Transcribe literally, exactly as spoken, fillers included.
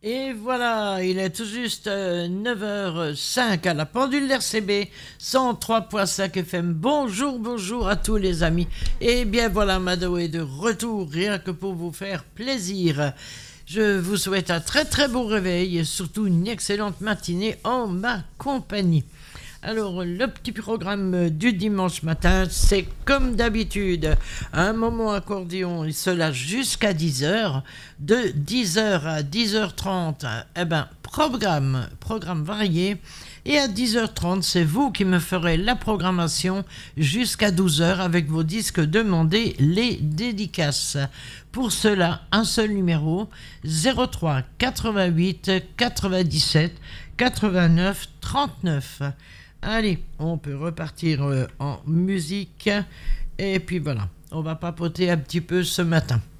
Et voilà, il est tout juste euh, neuf heures cinq à la pendule d'R C B, cent trois virgule cinq F M. Bonjour, bonjour à tous les amis. Et bien voilà, Mado est de retour, rien que pour vous faire plaisir. Je vous souhaite un très très bon réveil et surtout une excellente matinée en ma compagnie. Alors, le petit programme du dimanche matin, c'est comme d'habitude, un moment accordéon, et cela jusqu'à dix heures. De dix heures à dix heures trente, eh ben, programme, programme varié. Et à dix heures trente, c'est vous qui me ferez la programmation jusqu'à douze heures avec vos disques demandés, les dédicaces. Pour cela, un seul numéro, zéro trois quatre-vingt-huit quatre-vingt-dix-sept quatre-vingt-neuf trente-neuf. Allez, on peut repartir euh, en musique. Et puis voilà, on va papoter un petit peu ce matin.